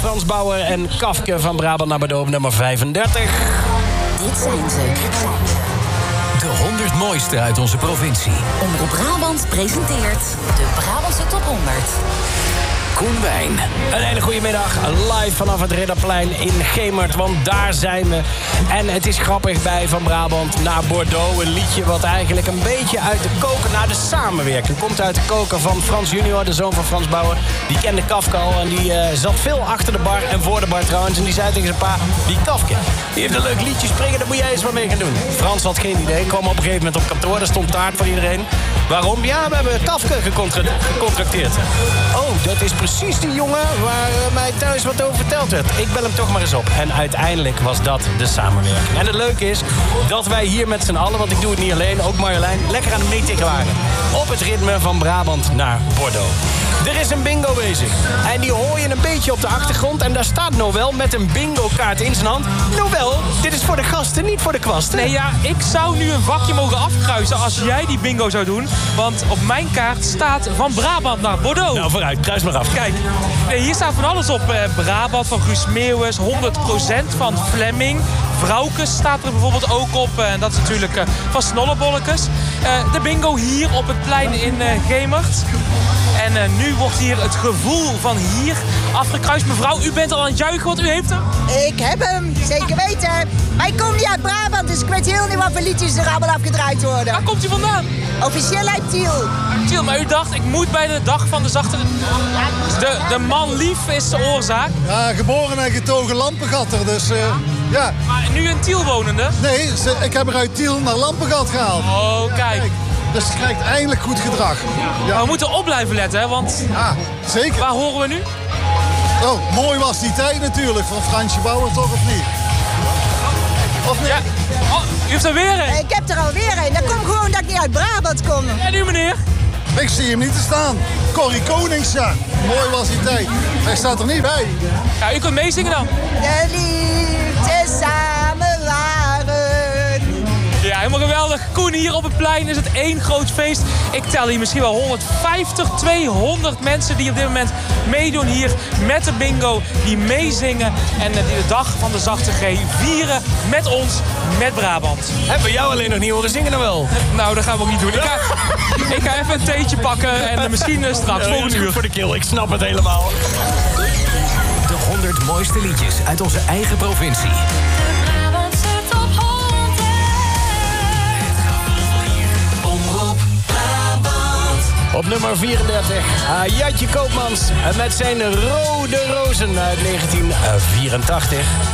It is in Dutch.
Frans Bauer en Kafke van Brabant naar Bordeaux, nummer 35. Dit zijn ze. De 100 mooiste uit onze provincie. Omroep Brabant presenteert de Brabantse Top 100. Koen Wijn. Een hele goede middag, live vanaf het Ridderplein in Gemert, want daar zijn we. En het is grappig bij Van Brabant naar Bordeaux. Een liedje wat eigenlijk een beetje uit de koker naar de samenwerking komt. Uit de koker van Frans junior, de zoon van Frans Bauer. Die kende Kafke al en die zat veel achter de bar en voor de bar trouwens. En die zei tegen zijn pa, die Kafke, die heeft een leuk liedje springen, daar moet jij eens wat mee gaan doen. Frans had geen idee, kwam op een gegeven moment op kantoor, daar stond taart voor iedereen. Waarom? Ja, we hebben Kafke gecontracteerd. Oh, dat is precies die jongen waar mij thuis wat over verteld werd. Ik bel hem toch maar eens op. En uiteindelijk was dat de samenwerking. En het leuke is dat wij hier met z'n allen, want ik doe het niet alleen, ook Marjolein, lekker aan het meetikken waren. Op het ritme van Brabant naar Bordeaux. Er is een bingo bezig. En die hoor je een beetje op de achtergrond. En daar staat Noël met een bingo-kaart in zijn hand. Noël, dit is voor de gasten, niet voor de kwasten. Nee, ja, ik zou nu een vakje mogen afkruisen als jij die bingo zou doen. Want op mijn kaart staat van Brabant naar Bordeaux. Nou, vooruit, kruis maar af. Kijk, hier staat van alles op. Brabant van Guus Meeuwis, 100% van Flemming. Vrouwkes staat er bijvoorbeeld ook op. En dat is natuurlijk van Snollebolletjes. De bingo hier op het plein in Gemert. En nu wordt hier het gevoel van hier afgekruist. Mevrouw, u bent al aan het juichen, want u heeft hem. Ik heb hem, zeker weten. Maar ik kom niet uit Brabant, dus ik weet heel niet wat voor liedjes er allemaal afgedraaid worden. Waar komt u vandaan? Officieel uit Tiel. Tiel, maar u dacht, ik moet bij de dag van de zachte... De man lief is de oorzaak. Ja, geboren en getogen Lampengatter, dus ja. Maar nu in Tiel wonende? Nee, ik heb er uit Tiel naar Lampengat gehaald. Oh, kijk. Dus je krijgt eindelijk goed gedrag. Ja. Maar we moeten op blijven letten, hè, want... Ja, zeker. Waar horen we nu? Oh, mooi was die tijd natuurlijk, van Fransje Bauer toch, of niet? Of niet? Ja. Oh, u heeft er weer een. Ik heb er alweer een. Dat komt gewoon dat ik niet uit Brabant kom. En u, meneer? Ik zie hem niet te staan. Corrie Konings, ja. Mooi was die tijd. Hij staat er niet bij. Ja, u kunt meezingen dan. De liefde samen waren. Ja, helemaal geweldig. Koen, hier op het plein is het één groot feest. Ik tel hier misschien wel 150, 200 mensen die op dit moment meedoen hier met de bingo. Die meezingen en die de dag van de zachte G vieren met ons, met Brabant. Hebben we jou alleen nog niet horen zingen, Noël? Nou, dat gaan we ook niet doen. Ik ga even een theetje pakken en misschien straks volgende uur. Voor de kill, ik snap het helemaal. De 100 mooiste liedjes uit onze eigen provincie. Op nummer 34, Jatje Koopmans met zijn Rode Rozen uit 1984.